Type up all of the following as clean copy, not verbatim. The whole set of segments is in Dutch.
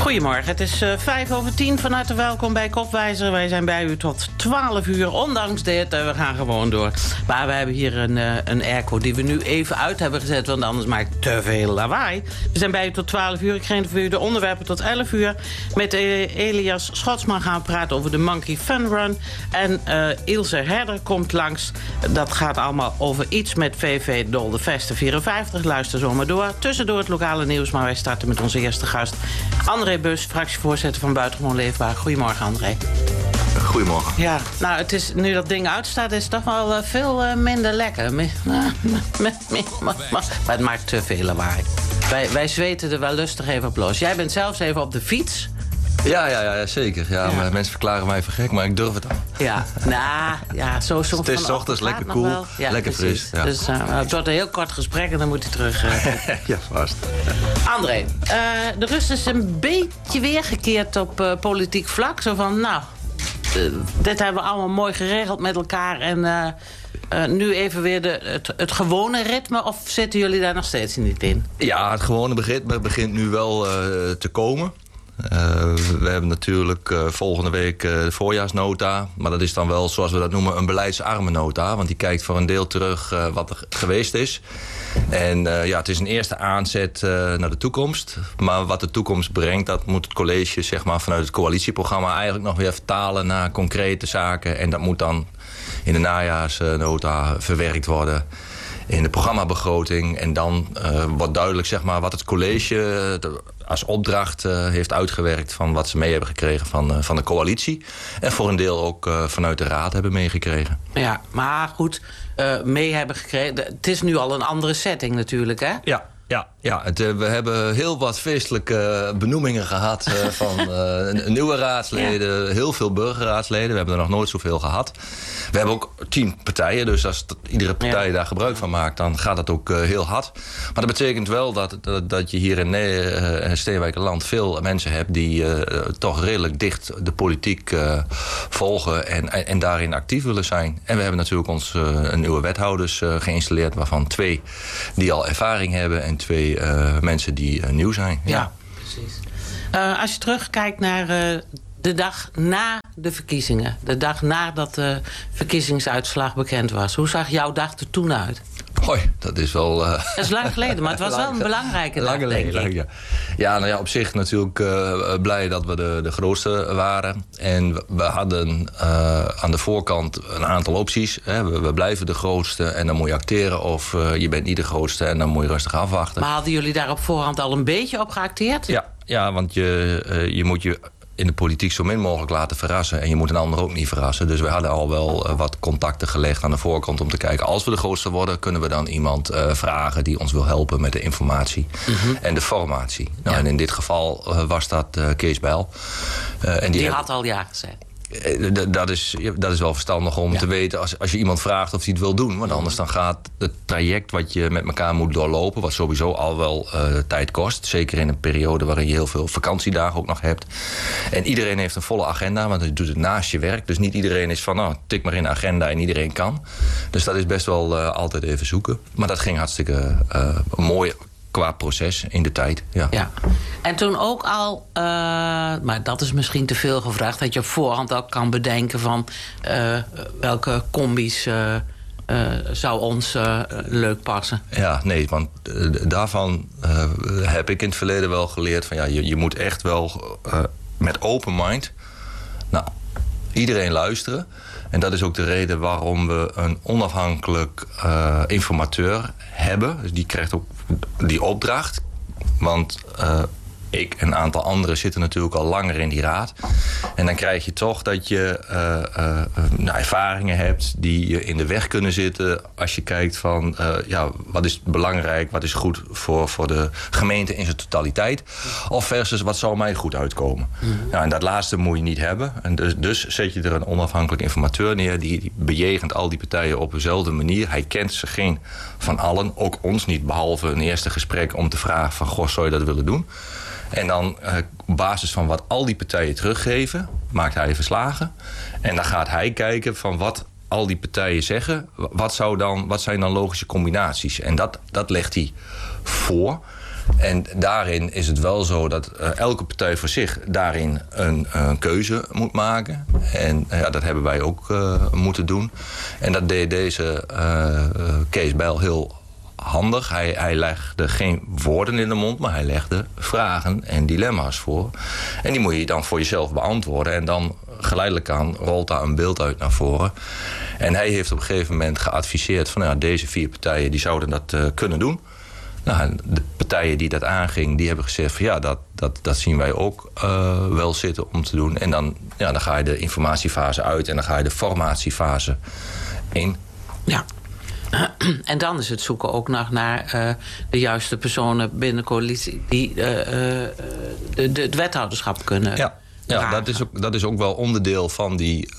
Goedemorgen, het is 5:05. Van harte welkom bij Kopwijzer. Wij zijn bij u tot 12 uur, ondanks dit. We gaan gewoon door. Maar we hebben hier een airco die we nu even uit hebben gezet, want anders maakt het te veel lawaai. We zijn bij u tot 12 uur. Ik ga voor u de onderwerpen tot 11 uur. Met Elias Schotsman gaan we praten over de Monkey Fun Run. En Ilse Herder komt langs. Dat gaat allemaal over iets met VV Dolde Vesten 54. Luister zo maar door. Tussendoor het lokale nieuws, maar wij starten met onze eerste gast. André Bus, fractievoorzitter van Buitengewoon Leefbaar. Goedemorgen, André. Goedemorgen. Ja, nou, het is, nu dat ding uitstaat, is het toch wel veel minder lekker. Maar het maakt te veel lawaai. Wij zweten er wel lustig even op los. Jij bent zelfs even op de fiets. Ja, zeker. Ja. Maar mensen verklaren mij voor gek, maar ik durf het aan. Ja, zo het is 's ochtends lekker koel, lekker fris. Ja. Dus het wordt een heel kort gesprek en dan moet hij terug. Ja, vast. André, de rust is een beetje weergekeerd op politiek vlak. Zo van, dit hebben we allemaal mooi geregeld met elkaar. En nu even weer het gewone ritme, of zitten jullie daar nog steeds niet in? Ja, het gewone ritme begint nu wel te komen. We hebben natuurlijk volgende week de voorjaarsnota. Maar dat is dan wel, zoals we dat noemen, een beleidsarme nota. Want die kijkt voor een deel terug wat er geweest is. En het is een eerste aanzet naar de toekomst. Maar wat de toekomst brengt, dat moet het college zeg maar, vanuit het coalitieprogramma eigenlijk nog weer vertalen naar concrete zaken. En dat moet dan in de najaarsnota verwerkt worden. In de programmabegroting. En dan wordt duidelijk zeg maar, wat het college als opdracht heeft uitgewerkt van wat ze mee hebben gekregen van de coalitie. En voor een deel ook vanuit de raad hebben meegekregen. Ja, maar goed, mee hebben gekregen. Het is nu al een andere setting natuurlijk, hè? Ja, we hebben heel wat feestelijke benoemingen gehad van nieuwe raadsleden. Heel veel burgerraadsleden. We hebben er nog nooit zoveel gehad. We hebben ook 10 partijen. Dus als iedere partij daar gebruik van maakt, dan gaat dat ook heel hard. Maar dat betekent wel dat je hier in Steenwijkerland veel mensen hebt die toch redelijk dicht de politiek volgen en daarin actief willen zijn. En we hebben natuurlijk een nieuwe wethouders geïnstalleerd, waarvan 2 die al ervaring hebben en 2 mensen die nieuw zijn. Ja, precies. Als je terugkijkt naar de dag na de verkiezingen, de dag nadat de verkiezingsuitslag bekend was, hoe zag jouw dag er toen uit? Hoi, dat is wel... Dat is lang geleden, maar het was wel een belangrijke dag, denk ik. Ja, op zich natuurlijk blij dat we de grootste waren. En we hadden aan de voorkant een aantal opties. Hè. We blijven de grootste en dan moet je acteren. Of je bent niet de grootste en dan moet je rustig afwachten. Maar hadden jullie daar op voorhand al een beetje op geacteerd? Ja, want je moet je in de politiek zo min mogelijk laten verrassen. En je moet een ander ook niet verrassen. Dus we hadden al wel wat contacten gelegd aan de voorkant om te kijken, als we de grootste worden, kunnen we dan iemand vragen die ons wil helpen met de informatie en de formatie. En in dit geval was dat Kees Bijl. En die had al ja gezegd. Dat is wel verstandig om te weten als je iemand vraagt of hij het wil doen. Want anders dan gaat het traject wat je met elkaar moet doorlopen, wat sowieso al wel tijd kost. Zeker in een periode waarin je heel veel vakantiedagen ook nog hebt. En iedereen heeft een volle agenda, want je doet het naast je werk. Dus niet iedereen is van, tik maar in de agenda en iedereen kan. Dus dat is best wel altijd even zoeken. Maar dat ging hartstikke mooi qua proces in de tijd. Ja. En toen ook al, maar dat is misschien te veel gevraagd, dat je op voorhand ook kan bedenken van welke combis zou ons leuk passen. Ja, nee, want daarvan heb ik in het verleden wel geleerd van je moet echt wel met open mind iedereen luisteren. En dat is ook de reden waarom we een onafhankelijk informateur hebben. Dus die krijgt ook die opdracht. Want ik en een aantal anderen zitten natuurlijk al langer in die raad. En dan krijg je toch dat je ervaringen hebt die je in de weg kunnen zitten als je kijkt van wat is belangrijk, wat is goed voor de gemeente in zijn totaliteit. Of versus wat zou mij goed uitkomen. En dat laatste moet je niet hebben. En dus zet je er een onafhankelijk informateur neer die bejegent al die partijen op dezelfde manier. Hij kent ze geen van allen, ook ons niet, behalve een eerste gesprek om te vragen van, goh, zou je dat willen doen? En dan op basis van wat al die partijen teruggeven, maakt hij verslagen. En dan gaat hij kijken van wat al die partijen zeggen. Wat zijn dan logische combinaties? En dat legt hij voor. En daarin is het wel zo dat elke partij voor zich daarin een keuze moet maken. En dat hebben wij ook moeten doen. En dat deed deze Kees Bijl heel handig. Hij legde geen woorden in de mond, maar hij legde vragen en dilemma's voor. En die moet je dan voor jezelf beantwoorden. En dan geleidelijk aan rolt daar een beeld uit naar voren. En hij heeft op een gegeven moment geadviseerd van deze 4 partijen die zouden dat kunnen doen. Nou, de partijen die dat aangingen, die hebben gezegd van dat zien wij ook wel zitten om te doen. En dan ga je de informatiefase uit en dan ga je de formatiefase in. Ja. En dan is het zoeken ook nog naar de juiste personen binnen de coalitie die het wethouderschap kunnen. Ja, dat is ook wel onderdeel van die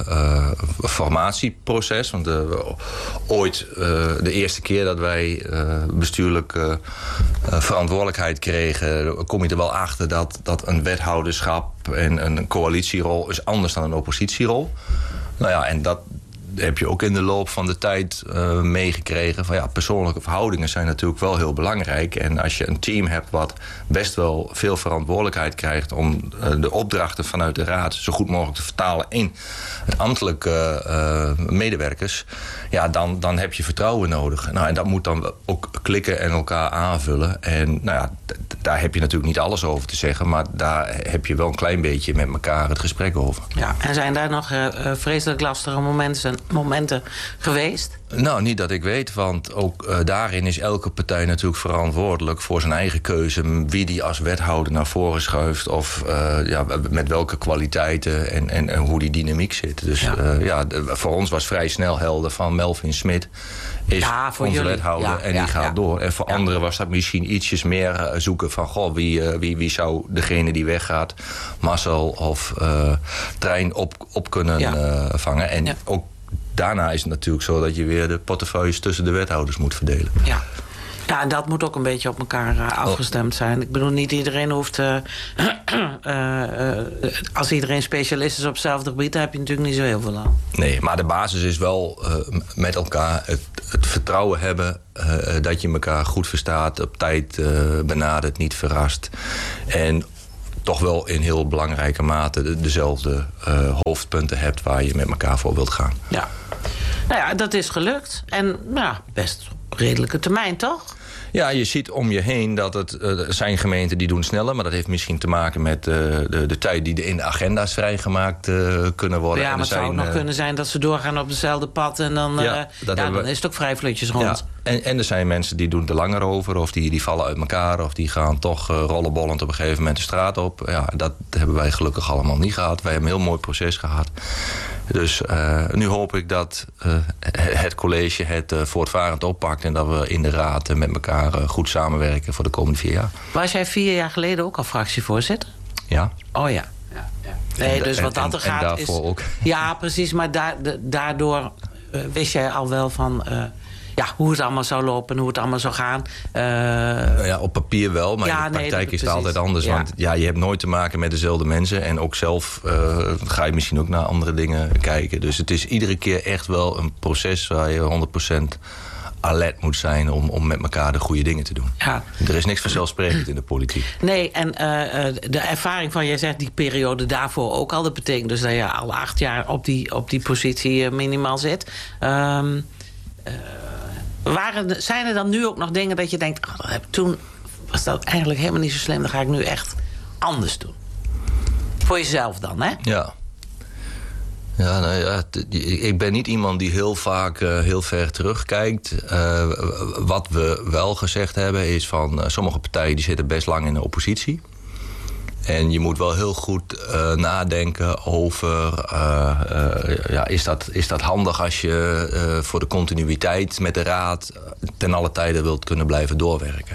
formatieproces. Want ooit, de eerste keer dat wij bestuurlijk verantwoordelijkheid kregen, kom je er wel achter dat een wethouderschap en een coalitierol is anders dan een oppositierol. Nou ja, en dat heb je ook in de loop van de tijd meegekregen. Van persoonlijke verhoudingen zijn natuurlijk wel heel belangrijk. En als je een team hebt wat best wel veel verantwoordelijkheid krijgt om de opdrachten vanuit de raad zo goed mogelijk te vertalen in het ambtelijke medewerkers, dan heb je vertrouwen nodig. Nou, en dat moet dan ook klikken en elkaar aanvullen. En daar heb je natuurlijk niet alles over te zeggen, maar daar heb je wel een klein beetje met elkaar het gesprek over. Ja, en zijn daar nog vreselijk lastige momenten geweest? Nou, niet dat ik weet, want ook daarin is elke partij natuurlijk verantwoordelijk voor zijn eigen keuze, wie die als wethouder naar voren schuift of met welke kwaliteiten en hoe die dynamiek zit. Dus voor ons was vrij snel helder van Melvin Smit is onze wethouder en die gaat door. En voor anderen was dat misschien ietsjes meer zoeken van wie zou degene die weggaat, Marcel of Trein op kunnen vangen. En ook daarna is het natuurlijk zo dat je weer de portefeuilles tussen de wethouders moet verdelen. Ja. Ja, en dat moet ook een beetje op elkaar afgestemd zijn. Ik bedoel, niet iedereen hoeft als iedereen specialist is op hetzelfde gebied, dan heb je natuurlijk niet zo heel veel aan. Nee, maar de basis is wel met elkaar het vertrouwen hebben dat je elkaar goed verstaat, op tijd benadert, niet verrast. En toch wel in heel belangrijke mate dezelfde hoofdpunten hebt waar je met elkaar voor wilt gaan. Ja. Nou ja, dat is gelukt. En best op redelijke termijn, toch? Ja, je ziet om je heen dat het zijn gemeenten die doen sneller, maar dat heeft misschien te maken met de tijd die in de agenda's vrijgemaakt kunnen worden. Ja, maar het zou ook nog kunnen zijn dat ze doorgaan op hetzelfde pad en dan, dan is het ook vrij vlotjes rond. Ja. En er zijn mensen die doen er langer over, of die vallen uit elkaar, of die gaan toch rollenbollend op een gegeven moment de straat op. Ja, dat hebben wij gelukkig allemaal niet gehad. Wij hebben een heel mooi proces gehad. Dus nu hoop ik dat het college het voortvarend oppakt en dat we in de raad met elkaar goed samenwerken voor de komende 4 jaar. Was jij 4 jaar geleden ook al fractievoorzitter? Ja. Oh ja. Nee, dus wat dat er gaat en daarvoor is ook. Ja, precies, maar daardoor wist jij al wel van hoe het allemaal zou lopen en hoe het allemaal zou gaan. Op papier wel, maar in de praktijk is het altijd anders. Ja. Want je hebt nooit te maken met dezelfde mensen. En ook zelf ga je misschien ook naar andere dingen kijken. Dus het is iedere keer echt wel een proces waar je 100% alert moet zijn om met elkaar de goede dingen te doen. Ja. Er is niks vanzelfsprekend in de politiek. Nee, en de ervaring van, jij zegt die periode daarvoor ook al. Dat betekent dus dat je al 8 jaar op die positie minimaal zit. Zijn er dan nu ook nog dingen dat je denkt, toen was dat eigenlijk helemaal niet zo slim, dan ga ik nu echt anders doen? Voor jezelf dan, hè? Ja. Ik ben niet iemand die heel vaak heel ver terugkijkt. Wat we wel gezegd hebben is van sommige partijen die zitten best lang in de oppositie. En je moet wel heel goed nadenken over, is dat handig als je voor de continuïteit met de raad ten alle tijde wilt kunnen blijven doorwerken.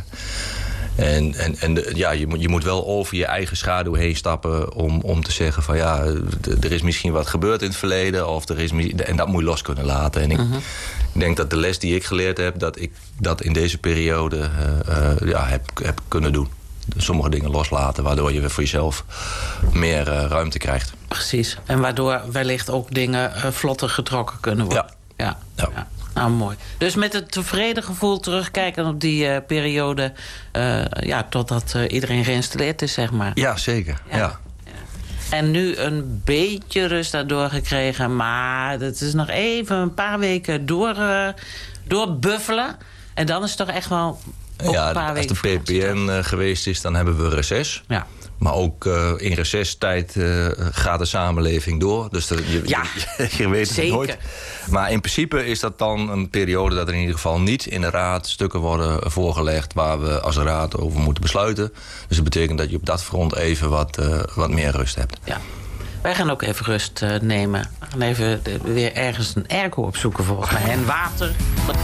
Je moet wel over je eigen schaduw heen stappen om te zeggen van er is misschien wat gebeurd in het verleden en dat moet je los kunnen laten. En ik denk dat de les die ik geleerd heb, dat ik dat in deze periode heb kunnen doen. Sommige dingen loslaten, waardoor je voor jezelf meer ruimte krijgt. Precies, en waardoor wellicht ook dingen vlotter getrokken kunnen worden. Ja. Nou, mooi. Dus met een tevreden gevoel terugkijken op die periode... totdat iedereen geïnstalleerd is, zeg maar. Ja, zeker. Ja. En nu een beetje rust daardoor gekregen. Maar het is nog even een paar weken doorbuffelen. En dan is het toch echt wel een paar weken... Als de PPN geweest is, dan hebben we reces. Ja. Maar ook in recesstijd gaat de samenleving door. Dus je weet het nooit. Maar in principe is dat dan een periode dat er in ieder geval niet in de raad stukken worden voorgelegd waar we als raad over moeten besluiten. Dus dat betekent dat je op dat front even wat meer rust hebt. Ja. Wij gaan ook even rust nemen. We gaan even weer ergens een airco opzoeken volgens mij. En water.